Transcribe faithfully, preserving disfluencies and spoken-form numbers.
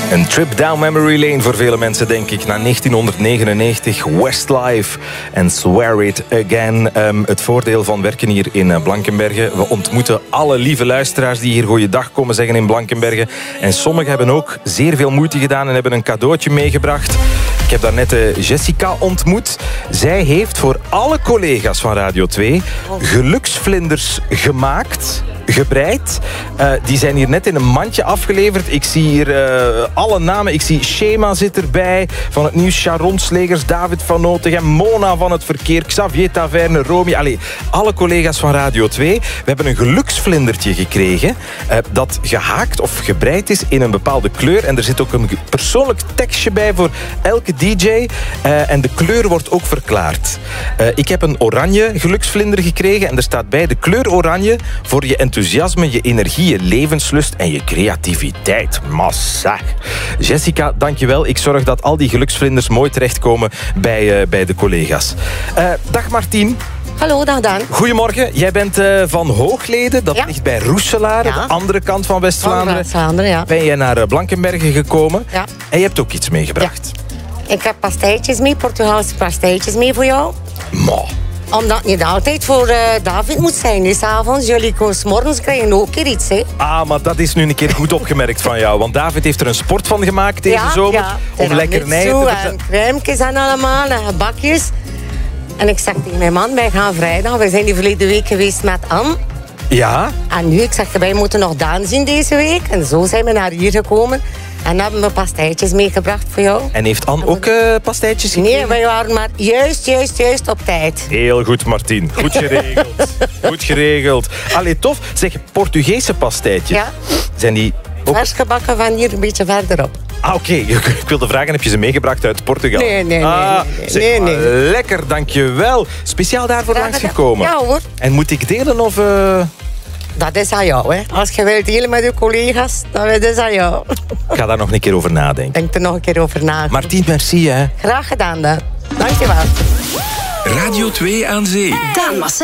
Een trip down memory lane voor vele mensen, denk ik. Na negentienhonderdnegenennegentig, Westlife en Swear It Again. Um, het voordeel van werken hier in Blankenberge. We ontmoeten alle lieve luisteraars die hier goeiedag komen zeggen in Blankenberge. En sommigen hebben ook zeer veel moeite gedaan en hebben een cadeautje meegebracht. Ik heb daarnet uh, Jessica ontmoet. Zij heeft voor alle collega's van Radio twee geluksvlinders gemaakt, gebreid. Uh, die zijn hier net in een mandje afgeleverd. Ik zie hier uh, alle namen. Ik zie Shema zit erbij. Van het nieuws Sharon Slegers, David van Notegem, Mona van het verkeer, Xavier Taverne, Romy. Allee, alle collega's van Radio twee. We hebben een geluksvlindertje gekregen uh, dat gehaakt of gebreid is in een bepaalde kleur. En er zit ook een persoonlijk tekstje bij voor elke D J. Uh, en de kleur wordt ook verklaard. Uh, ik heb een oranje geluksvlinder gekregen en er staat bij de kleur oranje voor je enthousiasme, je energie, je levenslust en je creativiteit. Massa. Jessica, dankjewel. Ik zorg dat al die geluksvlinders mooi terechtkomen bij, uh, bij de collega's. Uh, dag Martien. Hallo, dag Daan. Goedemorgen. Jij bent uh, van Hoogleden, dat ja. ligt bij Roeselare, ja. de andere kant van West-Vlaanderen. West-Vlaanderen, ja. Ben jij naar Blankenberge gekomen ja. en je hebt ook iets meegebracht. Ja. Ik heb pastijtjes mee, Portugaalse pastijtjes mee voor jou. Ma. Omdat het niet altijd voor uh, David moet zijn, is avonds. Jullie komen 's morgens krijgen ook keer iets, hè? Ah, maar dat is nu een keer goed opgemerkt van jou. Want David heeft er een sport van gemaakt deze ja, zomer. Ja, om lekkernijen te en crèmekes en allemaal, en gebakjes. En ik zeg tegen mijn man, wij gaan vrijdag. We zijn die verleden week geweest met Anne. Ja? En nu, ik zeg, wij moeten nog Daan zien deze week. En zo zijn we naar hier gekomen. En hebben we pastijtjes meegebracht voor jou. En heeft Anne ook uh, pastijtjes gekregen? Nee, wij waren maar juist, juist, juist op tijd. Heel goed, Martien. Goed geregeld. Goed geregeld. Allee, tof. Zeg, Portugese pastijtjes. Ja. Zijn die ook... vers gebakken van hier een beetje verderop. Ah, oké. Okay. Ik wilde vragen, heb je ze meegebracht uit Portugal? Nee, nee, ah, nee. Zeg, nee, nee. Lekker, dankjewel. Speciaal daarvoor langsgekomen. Ja, hoor. En moet ik delen of... Uh... Dat is aan jou, hè. Als je wilt delen met je collega's, dan is het aan jou. Ik ga daar nog een keer over nadenken. Denk er nog een keer over na. Martien, merci, hè. Graag gedaan, dan. Dank je wel. Radio twee aan Zee. Daan Massa.